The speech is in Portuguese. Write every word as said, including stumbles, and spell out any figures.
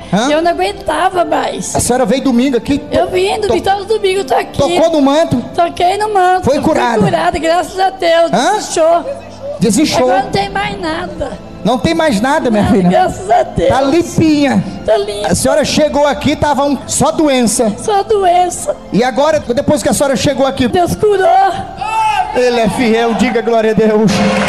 Hã? Eu não aguentava mais. A senhora veio domingo aqui? Eu vim, to... todo domingo tô aqui. Tocou no manto? Toquei no manto. Foi curada? Fui curada, graças a Deus. Hã? Desinchou. Desinchou. Agora não tem mais nada. Não tem mais nada, minha nada, filha? Graças a Deus. Tá limpinha. Tá limpa. A senhora chegou aqui, tava um... só doença. Só doença. E agora, depois que a senhora chegou aqui... Deus curou. Ele é fiel, diga glória a Deus.